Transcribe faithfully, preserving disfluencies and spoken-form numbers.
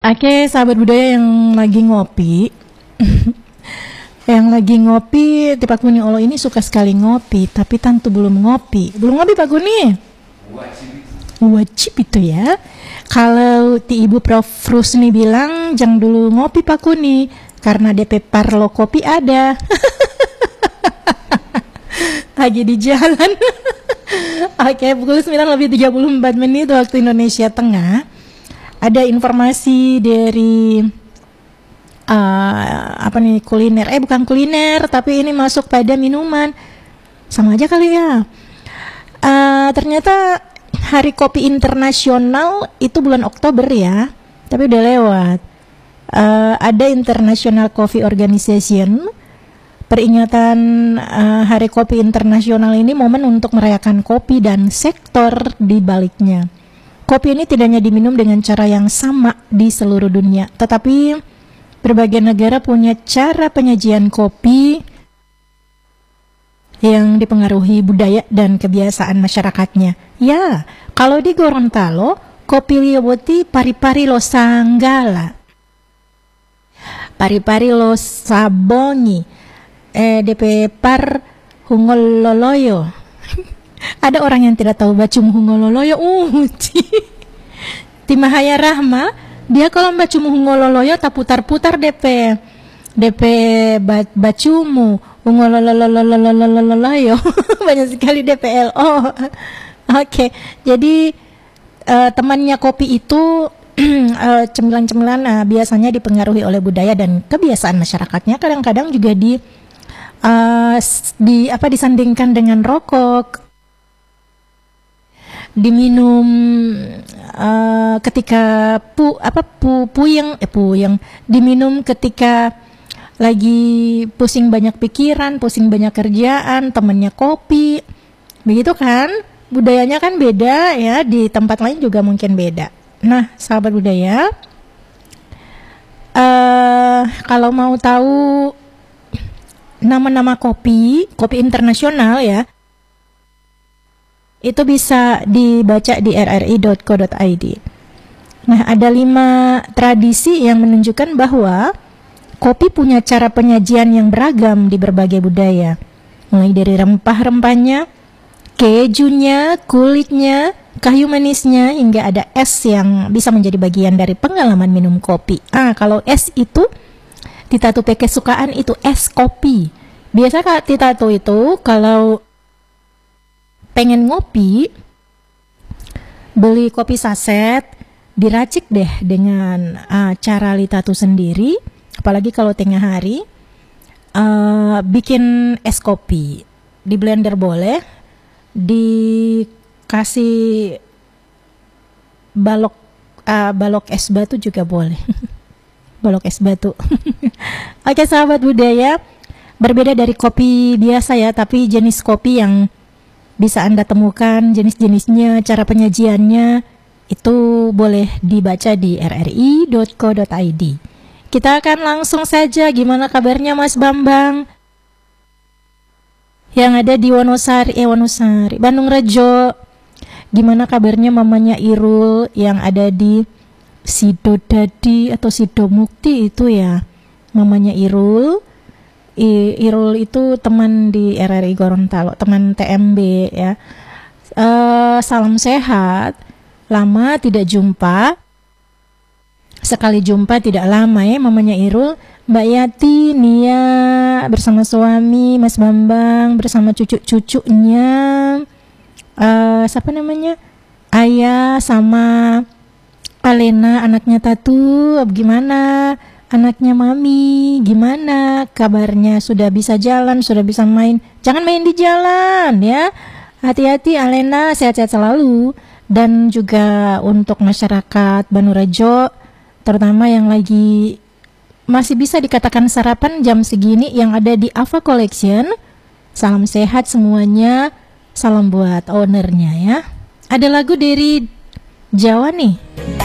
Oke, sahabat budaya yang lagi ngopi, yang lagi ngopi, Pak Kuni Olo ini suka sekali ngopi, tapi tentu belum ngopi. Belum ngopi Pak Kuni? Wajib itu ya. Kalau ti Ibu Prof Rusni bilang jangan dulu ngopi Pak Kuni, karena D P Parlo kopi ada. Lagi di jalan. Oke, pukul sembilan lebih tiga puluh empat menit waktu Indonesia Tengah. Ada informasi dari uh, apa nih kuliner? Eh bukan kuliner, tapi ini masuk pada minuman. Sama aja kali ya. Uh, ternyata Hari Kopi Internasional itu bulan Oktober ya, tapi udah lewat. Uh, ada International Coffee Organization. Peringatan uh, Hari Kopi Internasional ini momen untuk merayakan kopi dan sektor di baliknya. Kopi ini tidak hanya diminum dengan cara yang sama di seluruh dunia, tetapi berbagai negara punya cara penyajian kopi yang dipengaruhi budaya dan kebiasaan masyarakatnya. Ya, kalau di Gorontalo, kopi liwati pari-pari lo sanggala, pari-pari lo sabongi, eh D P par hungol loloyo. Ada orang yang tidak tahu bacum hungololoyo, uh, Timahaya Rahma, dia kalau bacum hungololoyo tak putar-putar D P, D P bacumu hungolololololololoyo, banyak sekali D P L O. Oke, jadi uh, temannya kopi itu uh, cemilan-cemilan uh, biasanya dipengaruhi oleh budaya dan kebiasaan masyarakatnya. Kadang-kadang juga di uh, di apa disandingkan dengan rokok. Diminum uh, ketika pu apa pu puyeng eh puyeng diminum ketika lagi pusing banyak pikiran, pusing banyak kerjaan, temennya kopi, begitu kan? Budayanya kan beda ya, di tempat lain juga mungkin beda. Nah, sahabat budaya, uh, kalau mau tahu nama-nama kopi, kopi internasional ya, itu bisa dibaca di r r i dot co dot i d. Nah, ada lima tradisi yang menunjukkan bahwa kopi punya cara penyajian yang beragam di berbagai budaya. Mulai dari rempah-rempahnya, kejunya, kulitnya, kayu manisnya, hingga ada es yang bisa menjadi bagian dari pengalaman minum kopi. Ah, kalau es itu, Tita tuh kesukaan itu es kopi. Biasa Kak Tita tuh itu kalau pengen ngopi, beli kopi saset, diracik deh dengan uh, cara Lita tuh sendiri, apalagi kalau tengah hari, uh, bikin es kopi, di blender boleh, dikasih balok uh, balok es batu juga boleh, balok es batu. Oke sahabat budaya, berbeda dari kopi biasa ya, tapi jenis kopi yang bisa Anda temukan jenis-jenisnya, cara penyajiannya, itu boleh dibaca di r r i dot co dot i d. Kita akan langsung saja, gimana kabarnya Mas Bambang? Yang ada di Wonosari, eh Wonosari, Bandung Rejo. Gimana kabarnya mamanya Irul yang ada di Sidodadi atau Sidomukti itu ya, mamanya Irul. I, Irul itu teman di R R I Gorontalo, teman T M B ya. Uh, salam sehat, lama tidak jumpa, sekali jumpa tidak lama ya mamanya Irul. Mbak Yati, Nia bersama suami, Mas Bambang bersama cucu-cucunya, uh, siapa namanya? Ayah sama Alena anaknya Tatu, gimana? Anaknya Mami, gimana kabarnya? Sudah bisa jalan, sudah bisa main? Jangan main di jalan ya. Hati-hati Alena, sehat-sehat selalu. Dan juga untuk masyarakat Banurejo, terutama yang lagi masih bisa dikatakan sarapan jam segini yang ada di Ava Collection. Salam sehat semuanya. Salam buat ownernya ya. Ada lagu dari Jawa nih.